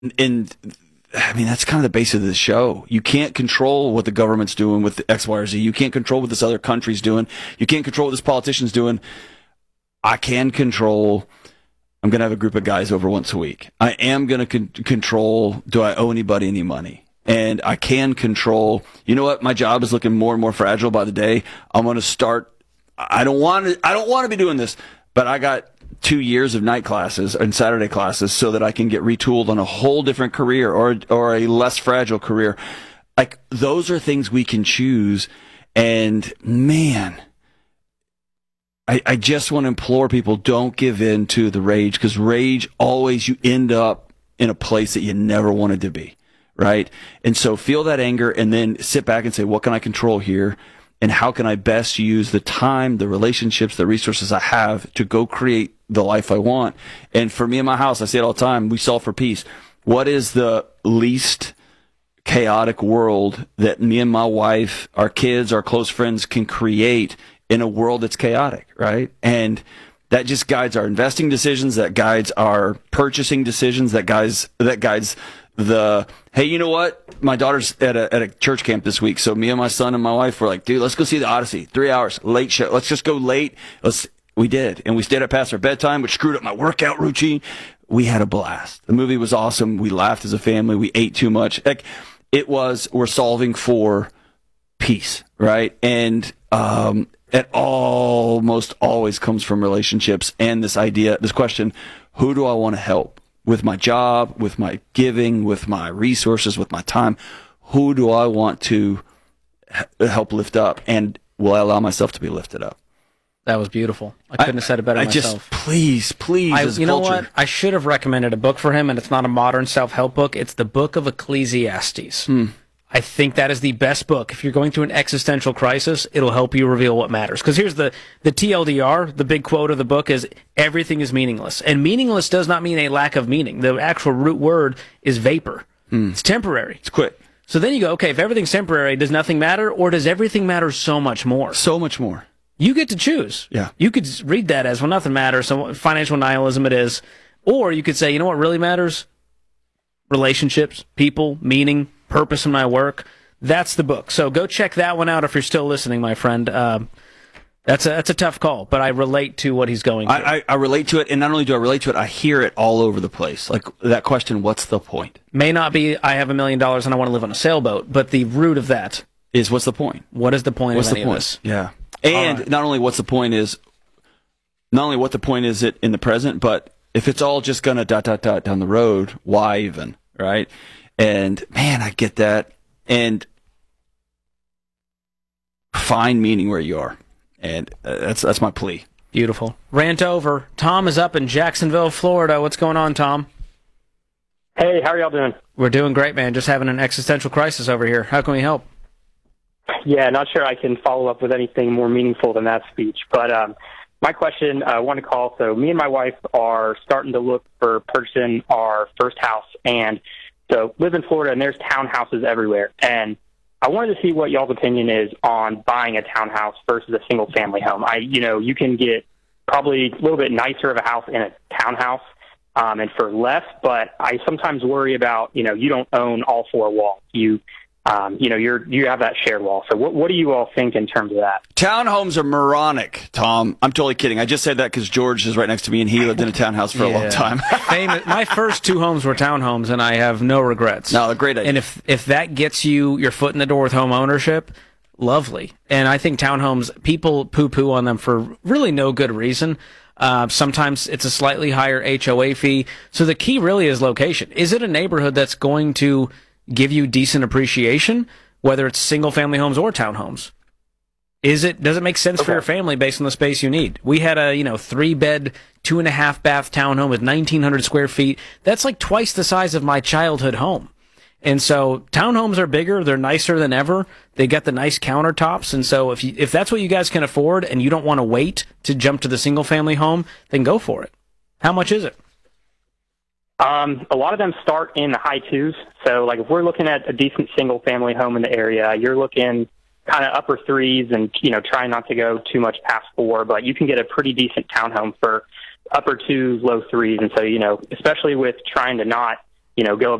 And I mean, that's kind of the base of the show. You can't control what the government's doing with X, Y, or Z. You can't control what this other country's doing. You can't control what this politician's doing. I can control. I'm going to have a group of guys over once a week. I am going to control, do I owe anybody any money? And I can control, you know what? My job is looking more and more fragile by the day. I'm going to start. I don't want to be doing this, but I got 2 years of night classes and Saturday classes so that I can get retooled on a whole different career or a less fragile career. Like, those are things we can choose. And man, I just want to implore people, don't give in to the rage, because rage always, you end up in a place that you never wanted to be, right? And so feel that anger and then sit back and say, what can I control here? And how can I best use the time, the relationships, the resources I have to go create the life I want? And for me in my house, I say it all the time, we solve for peace. What is the least chaotic world that me and my wife, our kids, our close friends can create in a world that's chaotic, right? And that just guides our investing decisions, that guides our purchasing decisions, that guides the, hey, you know what? My daughter's at a church camp this week, so me and my son and my wife were like, dude, let's go see the Odyssey. 3 hours, late show. Let's just go late. We did, and we stayed up past our bedtime, which screwed up my workout routine. We had a blast. The movie was awesome. We laughed as a family. We ate too much. Like, we're solving for peace, right? And it almost always comes from relationships and this question, who do I want to help? With my job, with my giving, with my resources, with my time, who do I want to help lift up? And will I allow myself to be lifted up? That was beautiful. I couldn't have said it better myself. Please, you know what? I should have recommended a book for him, and it's not a modern self-help book. It's the Book of Ecclesiastes. I think that is the best book. If you're going through an existential crisis, it'll help you reveal what matters. Because here's the TLDR, the big quote of the book is, everything is meaningless. And meaningless does not mean a lack of meaning. The actual root word is vapor. It's temporary. It's quick. So then you go, okay, if everything's temporary, does nothing matter? Or does everything matter so much more? So much more. You get to choose. Yeah. You could read that as, well, nothing matters, so financial nihilism it is. Or you could say, you know what really matters? Relationships, people, meaning, purpose in my work. That's the book. So go check that one out if you're still listening, my friend. That's a tough call, but I relate to what he's going through. I relate to it, and not only do I relate to it, I hear it all over the place. Like that question, what's the point? May not be, I have $1 million and I want to live on a sailboat, but the root of that is, what's the point? What is the point of any of this? Yeah. And not only what the point is it in the present, but if it's all just going to ... down the road, why even, right? And man, I get that. And find meaning where you are. And that's my plea. Beautiful. Rant over. Tom is up in Jacksonville, Florida. What's going on, Tom? Hey, how are y'all doing? We're doing great, man. Just having an existential crisis over here. How can we help? Yeah, not sure I can follow up with anything more meaningful than that speech. But my question, I want to call. So me and my wife are starting to look for purchasing our first house. And so live in Florida, and there's townhouses everywhere. And I wanted to see what y'all's opinion is on buying a townhouse versus a single-family home. You can get probably a little bit nicer of a house in a townhouse and for less, but I sometimes worry about, you don't own all four walls. You have that shared wall. So what do you all think in terms of that? Townhomes are moronic, Tom. I'm totally kidding. I just said that because George is right next to me, and he lived in a townhouse for a long time. My first 2 homes were townhomes, and I have no regrets. No, a great idea. And if that gets you your foot in the door with home ownership, lovely. And I think townhomes, people poo-poo on them for really no good reason. Sometimes it's a slightly higher HOA fee. So the key really is location. Is it a neighborhood that's going to give you decent appreciation, whether it's single-family homes or townhomes? Does it make sense for your family based on the space you need? We had a 3-bed, 2.5-bath townhome with 1,900 square feet. That's like twice the size of my childhood home. And so townhomes are bigger, they're nicer than ever. They got the nice countertops, and so if that's what you guys can afford and you don't want to wait to jump to the single-family home, then go for it. How much is it? A lot of them start in the high twos. So, like, if we're looking at a decent single-family home in the area, you're looking kind of upper threes and, try not to go too much past 4. But you can get a pretty decent townhome for upper twos, low threes. And so, especially with trying to not, go